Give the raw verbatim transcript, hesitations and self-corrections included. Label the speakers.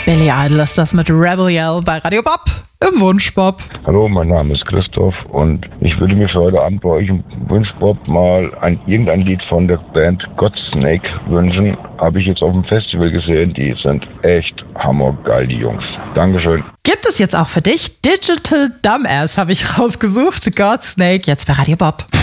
Speaker 1: Billy Idol ist das mit Rebel Yell bei Radio Bob im Wunschbob.
Speaker 2: Hallo, mein Name ist Christoph und ich würde mir für heute Abend bei euch im Wunschbob mal ein, irgendein Lied von der Band Godsnake wünschen. Habe ich jetzt auf dem Festival gesehen, die sind echt hammergeil, die Jungs. Dankeschön.
Speaker 1: Gibt es jetzt auch für dich Digital Dumbass, habe ich rausgesucht. Godsnake, jetzt bei Radio Bob.